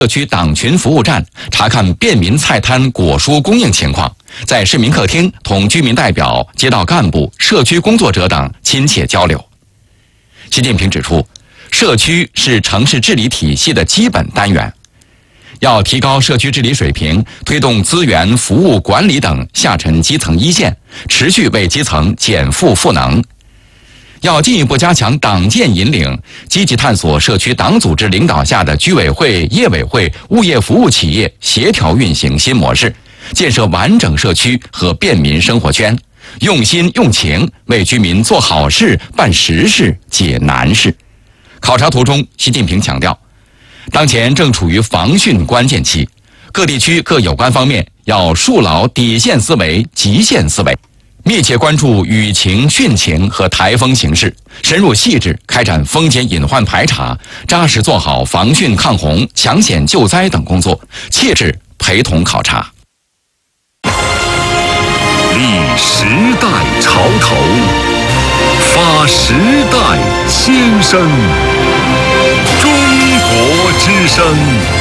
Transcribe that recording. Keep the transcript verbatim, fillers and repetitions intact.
社区党群服务站查看便民菜摊果蔬供应情况，在市民客厅同居民代表、街道干部、社区工作者等亲切交流。习近平指出，社区是城市治理体系的基本单元，要提高社区治理水平，推动资源、服务管理等下沉基层一线，持续为基层减负赋能。要进一步加强党建引领，积极探索社区党组织领导下的居委会、业委会、物业服务企业协调运行新模式，建设完整社区和便民生活圈，用心用情为居民做好事、办实事、解难事。考察图中，习近平强调，当前正处于防汛关键期，各地区各有关方面要树牢底线思维、极限思维，密切关注雨情、汛情和台风形势，深入细致开展风险隐患排查，扎实做好防汛抗洪、抢险救灾等工作，切实陪同考察。 立时代潮头，发时代先声，中国之声。